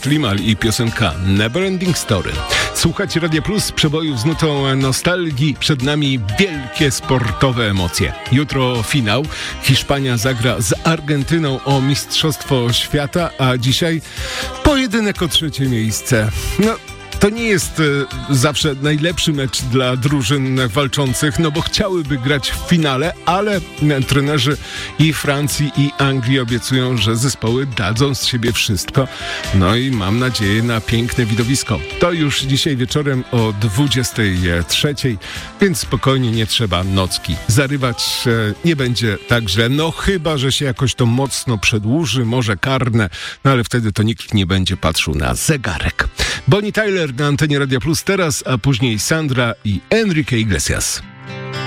Slimal i piosenka Neverending Story. Słuchajcie Radia Plus, przebojów z nutą nostalgii. Przed nami wielkie sportowe emocje. Jutro finał. Hiszpania zagra z Argentyną o Mistrzostwo Świata, a dzisiaj pojedynek o trzecie miejsce. To nie jest zawsze najlepszy mecz dla drużyn walczących, bo chciałyby grać w finale, ale trenerzy i Francji, i Anglii obiecują, że zespoły dadzą z siebie wszystko. I mam nadzieję na piękne widowisko. To już dzisiaj wieczorem o 23:00, więc spokojnie, nie trzeba nocki zarywać. Nie będzie tak źle, chyba że się jakoś to mocno przedłuży, może karne, ale wtedy to nikt nie będzie patrzył na zegarek. Bonnie Tyler na antenie Radia Plus teraz, a później Sandra i Enrique Iglesias.